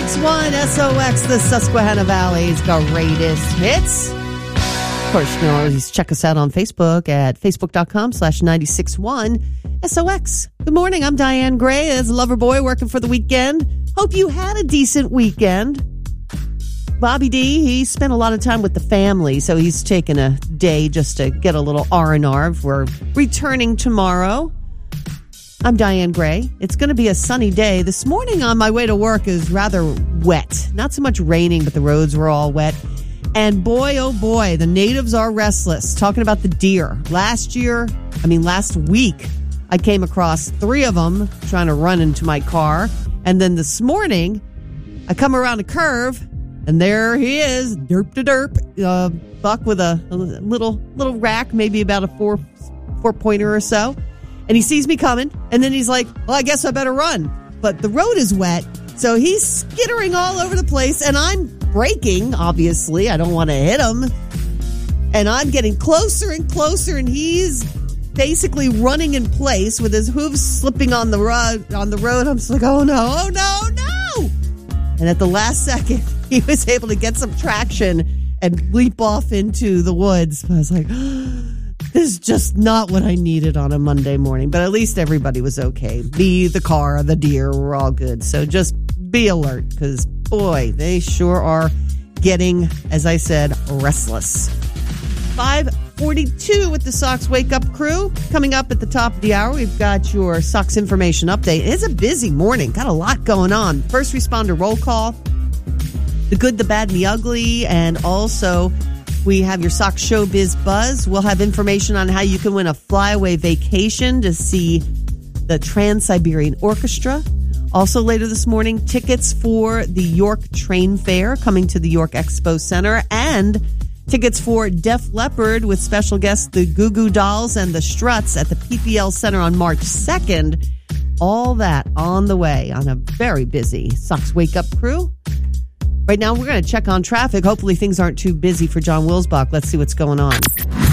96.1 SOX, the Susquehanna Valley's greatest hits. Of course, you can always check us out on Facebook at facebook.com/961 SOX. Good morning. I'm Diane Gray as a lover boy working for the weekend. Hope you had a decent weekend. Bobby D, he spent a lot of time with the family, so he's taken a day just to get a little R&R. We're returning tomorrow. I'm Diane Gray. It's going to be a sunny day. This morning on my way to work is rather wet. Not so much raining, but the roads were all wet. And boy, oh boy, the natives are restless. Talking about the deer. Last week, I came across 3 of them trying to run into my car. And then this morning, I come around a curve, and there he is, derp to derp, buck with a little rack, maybe about a four-pointer or so. And he sees me coming, and then he's like, well, I guess I better run. But the road is wet, so he's skittering all over the place, and I'm braking, obviously. I don't want to hit him. And I'm getting closer and closer, and he's basically running in place with his hooves slipping on the road. I'm just like, oh, no. And at the last second, he was able to get some traction and leap off into the woods. I was like, this is just not what I needed on a Monday morning. But at least everybody was okay. Me, the car, the deer, we're all good. So just be alert because, boy, they sure are getting, as I said, restless. 5:42 with the Sox Wake Up Crew. Coming up at the top of the hour, we've got your Sox information update. It's a busy morning. Got a lot going on. First responder roll call, the good, the bad, and the ugly, and also we have your Sox Showbiz Buzz. We'll have information on how you can win a flyaway vacation to see the Trans-Siberian Orchestra. Also later this morning, tickets for the York Train Fair coming to the York Expo Center, and tickets for Def Leppard with special guests the Goo Goo Dolls and the Struts at the PPL Center on March 2nd. All that on the way on a very busy Sox Wake Up Crew. Right now, we're going to check on traffic. Hopefully, things aren't too busy for John Wilsbach. Let's see what's going on.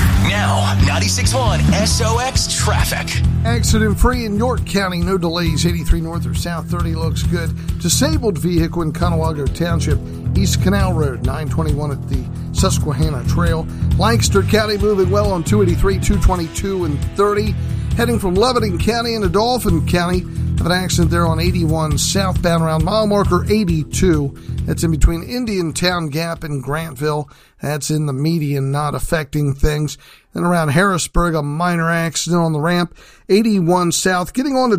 Now, 96.1 SOX traffic. Accident free in York County. No delays. 83 north or south 30 looks good. Disabled vehicle in Conewago Township. East Canal Road, 921 at the Susquehanna Trail. Lancaster County moving well on 283, 222, and 30. Heading from Lebanon County into Dauphin County. Have an accident there on 81 southbound around mile marker 82. That's in between Indiantown Gap and Grantville. That's in the median, not affecting things. And around Harrisburg, a minor accident on the ramp. 81 south, getting on to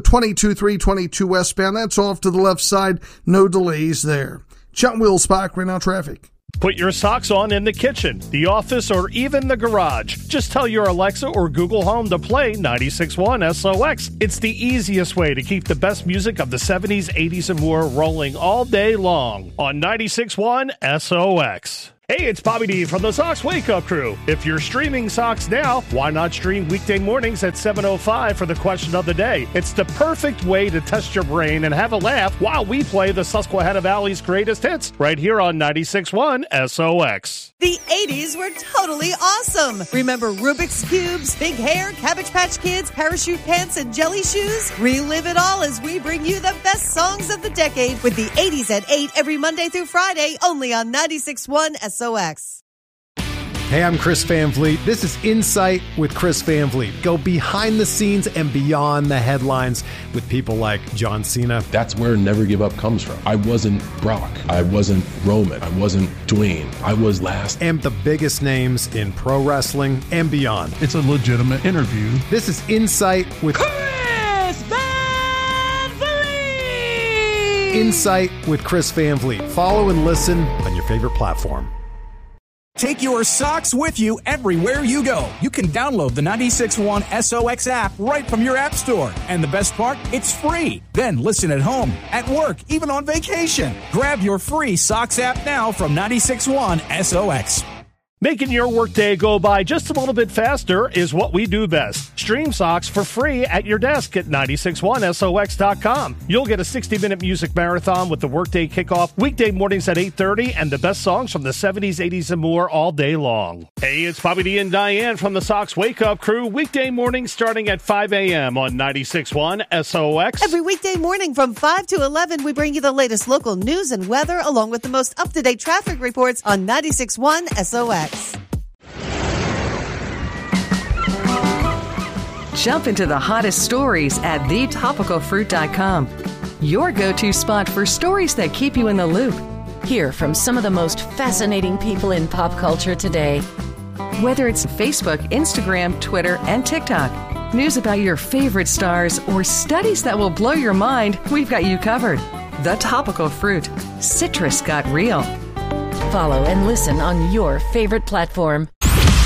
22-322 westbound. That's off to the left side. No delays there. John Wilsbach, right now traffic. Put your socks on in the kitchen, the office, or even the garage. Just tell your Alexa or Google Home to play 96.1 SOX. It's the easiest way to keep the best music of the 70s, 80s, and more rolling all day long on 96.1 SOX. Hey, it's Bobby D from the Sox Wake Up Crew. If you're streaming Sox now, why not stream weekday mornings at 7:05 for the question of the day? It's the perfect way to test your brain and have a laugh while we play the Susquehanna Valley's greatest hits right here on 96.1 SOX. The 80s were totally awesome. Remember Rubik's Cubes, big hair, Cabbage Patch Kids, parachute pants, and jelly shoes? Relive it all as we bring you the best songs of the decade with the 80s at 8 every Monday through Friday, only on 96.1 SOX. Hey, I'm Chris Van Vliet. This is Insight with Chris Van Vliet. Go behind the scenes and beyond the headlines with people like John Cena. That's where Never Give Up comes from. I wasn't Brock. I wasn't Roman. I wasn't Dwayne. I was last. And the biggest names in pro wrestling and beyond. It's a legitimate interview. This is Insight with Chris Van Vliet. Insight with Chris Van Vliet. Follow and listen on your favorite platform. Take your socks with you everywhere you go. You can download the 96.1 SOX app right from your app store. And the best part, it's free. Then listen at home, at work, even on vacation. Grab your free socks app now from 96.1 SOX. Making your workday go by just a little bit faster is what we do best. Stream Socks for free at your desk at 961sox.com. You'll get a 60-minute music marathon with the workday kickoff weekday mornings at 8:30 and the best songs from the 70s, 80s, and more all day long. Hey, it's Bobby D and Diane from the Sox Wake Up Crew. Weekday mornings starting at 5 a.m. on 96.1 SOX. Every weekday morning from 5 to 11, we bring you the latest local news and weather along with the most up-to-date traffic reports on 96.1 SOX. Jump into the hottest stories at thetopicalfruit.com. Your go-to spot for stories that keep you in the loop. Hear from some of the most fascinating people in pop culture today. Whether it's Facebook, Instagram, Twitter, and TikTok, news about your favorite stars, or studies that will blow your mind, we've got you covered. The Topical Fruit. Citrus got real. Follow and listen on your favorite platform.